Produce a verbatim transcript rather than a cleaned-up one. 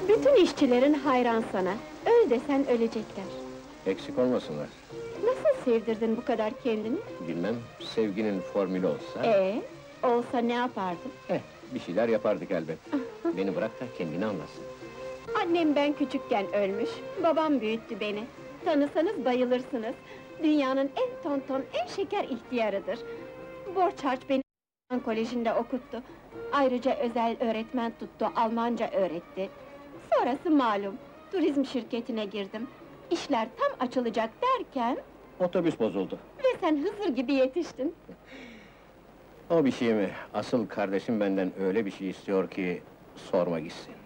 Bütün işçilerin hayran sana. Öl desen ölecekler. Eksik olmasınlar. Nasıl sevdirdin bu kadar kendini? Bilmem, sevginin formülü olsa... Ee, olsa ne yapardın? Eh, bir şeyler yapardık elbet. Beni bırak da kendini anlasın. Annem ben küçükken ölmüş, babam büyüttü beni. Tanısanız bayılırsınız. Dünyanın en tonton, en şeker ihtiyarıdır. Borç harç beni Koleji'nde okuttu. Ayrıca özel öğretmen tuttu, Almanca öğretti. Sonrası malum, turizm şirketine girdim. İşler tam açılacak derken... Otobüs bozuldu. Ve sen Hızır gibi yetiştin. O bir şey mi? Asıl kardeşim benden öyle bir şey istiyor ki... sorma gitsin.